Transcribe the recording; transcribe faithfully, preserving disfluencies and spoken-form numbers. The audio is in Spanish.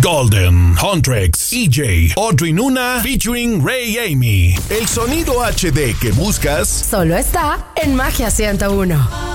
Golden, Huntrix, E J, Audrey Nuna, featuring Ray Amy. El sonido H D que buscas solo está en Magia ciento uno.